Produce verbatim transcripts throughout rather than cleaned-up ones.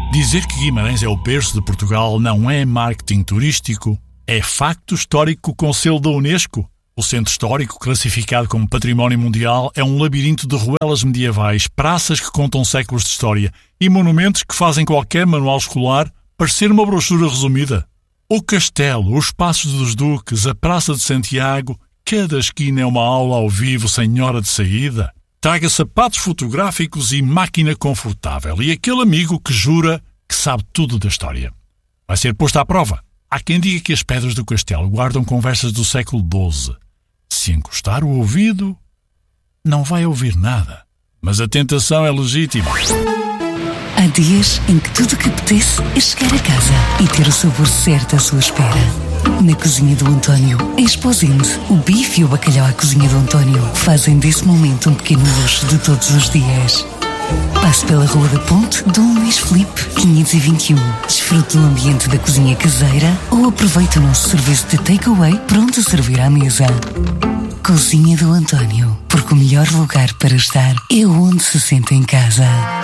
Dizer que Guimarães é o berço de Portugal não é marketing turístico, é facto histórico com selo da Unesco. O centro histórico, classificado como Património Mundial, é um labirinto de ruelas medievais, praças que contam séculos de história e monumentos que fazem qualquer manual escolar parecer uma brochura resumida. O castelo, os Passos dos Duques, a Praça de Santiago, cada esquina é uma aula ao vivo sem hora de saída. Traga sapatos fotográficos e máquina confortável e aquele amigo que jura que sabe tudo da história. Vai ser posto à prova. Há quem diga que as pedras do castelo guardam conversas do século doze. Se encostar o ouvido, não vai ouvir nada. Mas a tentação é legítima. Há dias em que tudo o que apetece é chegar a casa e ter o sabor certo à sua espera. Na cozinha do António, em Esposende, o bife e o bacalhau à cozinha do António fazem desse momento um pequeno luxo de todos os dias. Passe pela Rua da Ponte, Dom Luís Filipe, quinhentos e vinte e um. Desfrute do ambiente da cozinha caseira ou aproveite o nosso serviço de takeaway pronto a servir à mesa. Cozinha do António, porque o melhor lugar para estar é onde se sente em casa.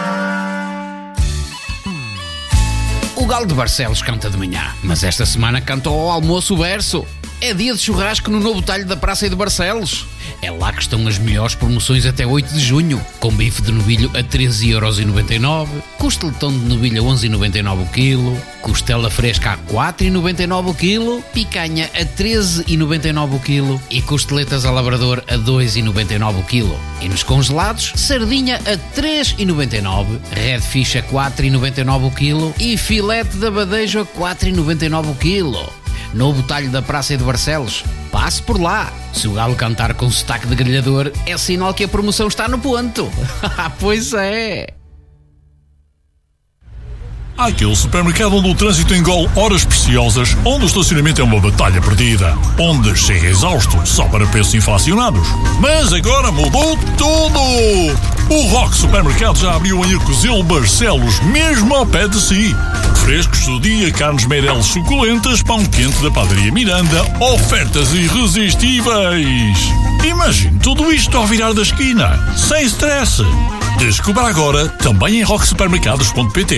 O Galo de Barcelos canta de manhã, mas esta semana canta ao almoço o berço. É dia de churrasco no novo talho da Praça de Barcelos. É lá que estão as melhores promoções até oito de junho. Com bife de novilho a treze euros e noventa e nove, costeletão de novilho a onze e noventa e nove o quilo, costela fresca a quatro e noventa e nove o quilo, picanha a treze e noventa e nove o quilo e costeletas a labrador a dois e noventa e nove o quilo. E nos congelados, sardinha a três e noventa e nove, redfish a quatro e noventa e nove o quilo e filete de abadejo a quatro e noventa e nove o quilo. Novo talho da Praça de Barcelos. Passe por lá. Se o galo cantar com sotaque de grelhador, é sinal que a promoção está no ponto. Pois é. Há aquele supermercado onde o trânsito engole horas preciosas, onde o estacionamento é uma batalha perdida, onde chega exausto só para preços inflacionados. Mas agora mudou tudo! O Rock Supermercado já abriu em Arcozelo Barcelos, mesmo ao pé de si. Frescos do dia, carnes Meireles suculentas, pão quente da Padaria Miranda, ofertas irresistíveis. Imagine tudo isto ao virar da esquina, sem stress. Descubra agora, também em rock supermercados ponto pt.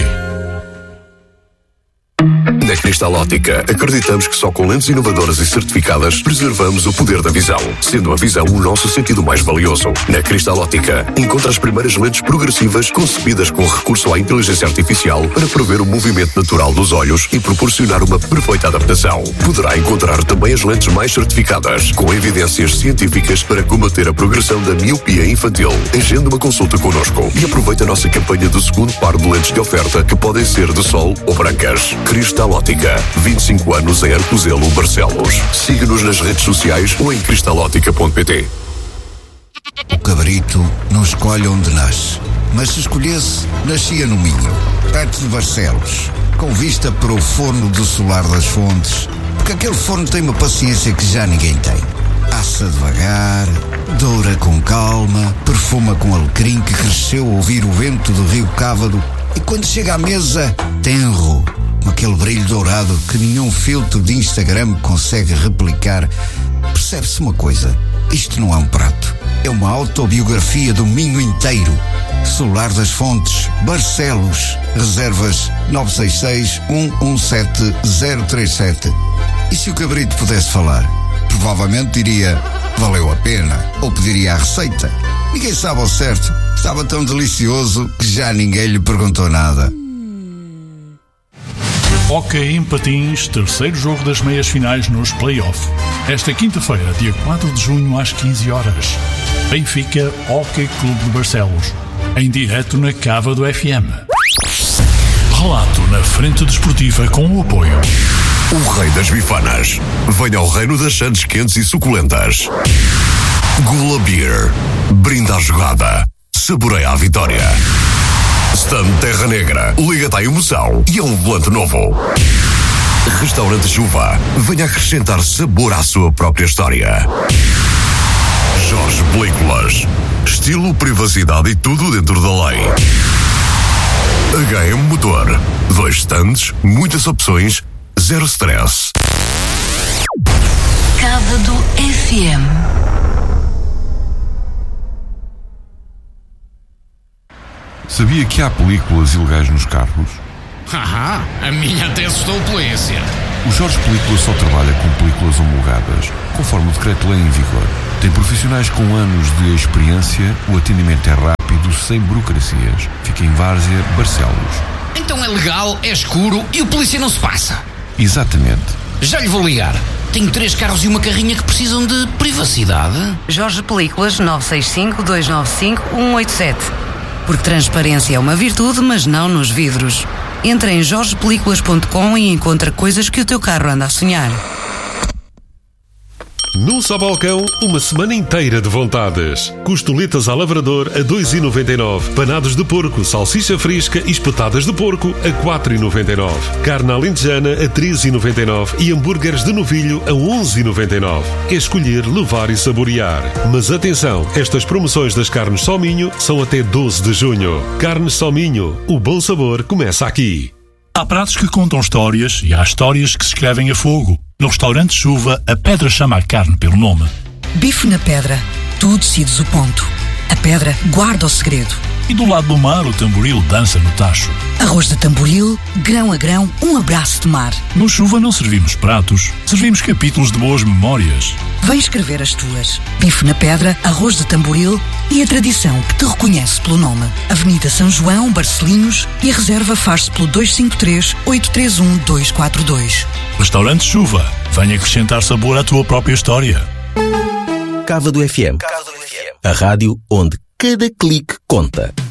Na Cristal Ótica, acreditamos que só com lentes inovadoras e certificadas preservamos o poder da visão, sendo a visão o nosso sentido mais valioso. Na Cristal Ótica, encontra as primeiras lentes progressivas concebidas com recurso à inteligência artificial para prever o movimento natural dos olhos e proporcionar uma perfeita adaptação. Poderá encontrar também as lentes mais certificadas, com evidências científicas para combater a progressão da miopia infantil. Agende uma consulta connosco e aproveite a nossa campanha do segundo par de lentes de oferta, que podem ser de sol ou brancas. Cristal Ótica, vinte e cinco anos em Arcozelo, Barcelos. Siga-nos nas redes sociais ou em cristal ótica ponto pt. O cabrito não escolhe onde nasce, mas se escolhesse, nascia no Minho, perto de Barcelos, com vista para o forno do Solar das Fontes, porque aquele forno tem uma paciência que já ninguém tem. Assa devagar, doura com calma, perfuma com alecrim que cresceu a ouvir o vento do rio Cávado, e quando chega à mesa, tenro, com aquele brilho dourado que nenhum filtro de Instagram consegue replicar. Percebe-se uma coisa, isto não é um prato, é uma autobiografia do Minho inteiro. Solar das Fontes, Barcelos. Reservas nove seis seis, um um sete, zero três sete. E se o cabrito pudesse falar? Provavelmente diria, valeu a pena, ou pediria a receita. Ninguém sabe ao certo, estava tão delicioso que já ninguém lhe perguntou nada. Hockey em Patins, terceiro jogo das meias finais nos play-off. Esta quinta-feira, dia quatro de junho, às quinze horas. Benfica Hockey Clube de Barcelos. Em direto na Cava do F M. Relato na Frente Desportiva com o apoio. O Rei das Bifanas. Venha ao reino das sandes quentes e suculentas. Gula Beer. Brinda a jogada. Saboreia a vitória. Stand Terra Negra, liga-te à emoção e a um volante novo. Restaurante Chuva, venha acrescentar sabor à sua própria história. Jorge Películas, estilo, privacidade e tudo dentro da lei. H M Motor, dois stands, muitas opções, zero stress. Cávado F M. Sabia que há películas ilegais nos carros? Haha, a minha até assustou a polícia. O Jorge Películas só trabalha com películas homologadas, conforme o decreto-lei em vigor. Tem profissionais com anos de experiência, o atendimento é rápido, sem burocracias. Fica em Várzea, Barcelos. Então é legal, é escuro e o polícia não se passa. Exatamente. Já lhe vou ligar. Tenho três carros e uma carrinha que precisam de privacidade. Jorge Películas nove seis cinco, dois nove cinco, um oito sete. Porque transparência é uma virtude, mas não nos vidros. Entra em jorge películas ponto com e encontra coisas que o teu carro anda a sonhar. Num só balcão, uma semana inteira de vontades. Costeletas à lavrador a dois e noventa e nove. Panados de porco, salsicha fresca e espetadas de porco a quatro e noventa e nove. Carne alentejana a três e noventa e nove e hambúrgueres de novilho a onze e noventa e nove. É escolher, levar e saborear. Mas atenção, estas promoções das carnes Sominho são até doze de junho. Carnes Sominho, o bom sabor começa aqui. Há pratos que contam histórias e há histórias que se escrevem a fogo. No restaurante Chuva, a pedra chama a carne pelo nome. Bife na pedra. Tu decides o ponto. A pedra guarda o segredo. E do lado do mar, o tamboril dança no tacho. Arroz de tamboril, grão a grão, um abraço de mar. No Chuva não servimos pratos, servimos capítulos de boas memórias. Vem escrever as tuas. Bife na pedra, arroz de tamboril e a tradição que te reconhece pelo nome. Avenida São João, Barcelinhos, e a reserva faz-se pelo dois cinco três, oito três um, dois quatro dois. Restaurante Chuva, venha acrescentar sabor à tua própria história. Cava do F M. A rádio onde cada clique conta.